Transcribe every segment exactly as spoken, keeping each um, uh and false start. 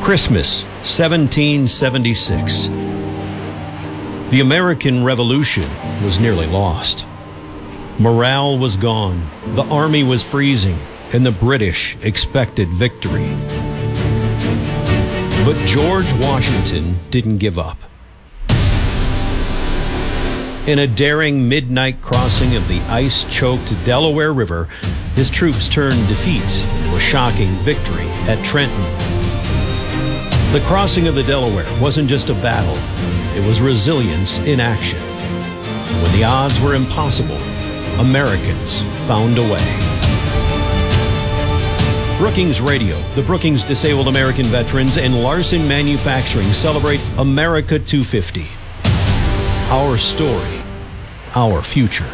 Christmas, seventeen seventy-six. The American Revolution was nearly lost. Morale was gone, the army was freezing, and the British expected victory. But George Washington didn't give up. In a daring midnight crossing of the ice-choked Delaware River, his troops turned defeat into a shocking victory at Trenton. The crossing of the Delaware wasn't just a battle, it was resilience in action. When the odds were impossible, Americans found a way. Brookings Radio, the Brookings Disabled American Veterans, and Larson Manufacturing celebrate America two fifty. Our story, our future.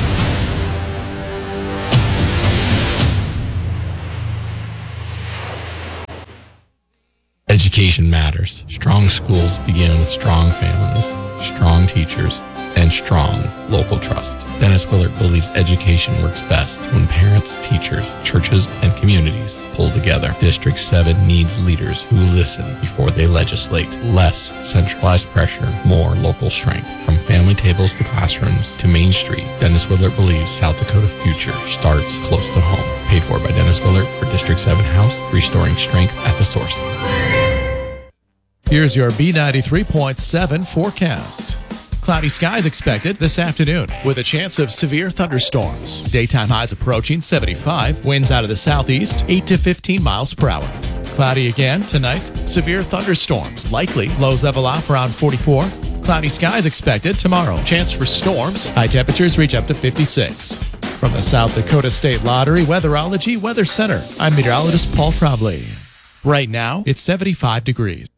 Education matters. Strong schools begin with strong families, strong teachers, and strong local trust. Dennis Willard believes education works best when parents, teachers, churches, and communities pull together. District seven needs leaders who listen before they legislate. Less centralized pressure, more local strength. From family tables to classrooms to Main Street, Dennis Willard believes South Dakota future starts close to home. Paid for by Dennis Willard for District seven House, restoring strength at the source. Here's your B ninety-three point seven forecast. Cloudy skies expected this afternoon with a chance of severe thunderstorms. Daytime highs approaching seventy-five. Winds out of the southeast, eight to fifteen miles per hour. Cloudy again tonight. Severe thunderstorms likely. Lows level off around forty-four. Cloudy skies expected tomorrow. Chance for storms. High temperatures reach up to fifty-six. From the South Dakota State Lottery Weatherology Weather Center, I'm meteorologist Paul Trombley. Right now, it's seventy-five degrees.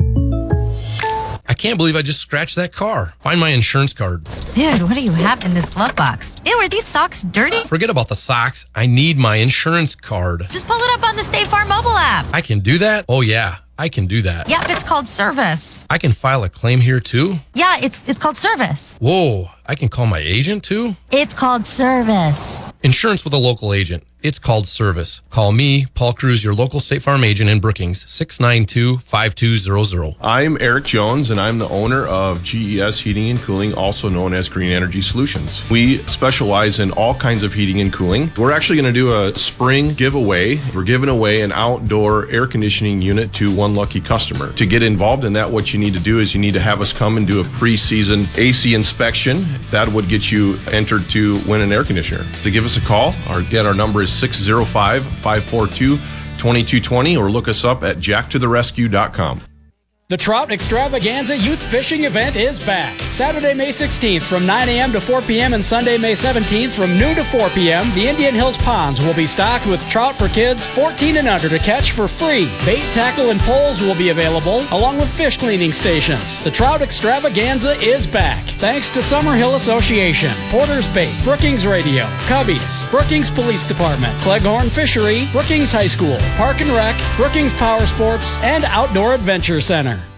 I can't believe I just scratched that car. Find my insurance card. Dude, what do you have in this glove box? Ew, are these socks dirty? Forget about the socks. I need my insurance card. Just pull it up on the State Farm mobile app. I can do that? Oh, yeah. I can do that. Yep, it's called Service. I can file a claim here, too? Yeah, it's it's called Service. Whoa, I can call my agent, too? It's called Service. Insurance with a local agent. It's called Service. Call me, Paul Cruz, your local State Farm agent in Brookings, six nine two, five two zero zero. I'm Eric Jones, and I'm the owner of G E S Heating and Cooling, also known as Green Energy Solutions. We specialize in all kinds of heating and cooling. We're actually going to do a spring giveaway. We're giving away an outdoor air conditioning unit to one lucky customer. To get involved in that, what you need to do is you need to have us come and do a pre-season A C inspection. That would get you entered to win an air conditioner. To give us a call, or get our number is six zero five, five four two, two two two zero, or look us up at jack to the rescue dot com. The Trout Extravaganza Youth Fishing Event is back. Saturday, May sixteenth from nine a.m. to four p.m. and Sunday, May seventeenth from noon to four p.m. The Indian Hills ponds will be stocked with trout for kids fourteen and under to catch for free. Bait, tackle, and poles will be available, along with fish cleaning stations. The Trout Extravaganza is back. Thanks to Summerhill Association, Porter's Bait, Brookings Radio, Cubbies, Brookings Police Department, Cleghorn Fishery, Brookings High School, Park and Rec, Brookings Power Sports, and Outdoor Adventure Center.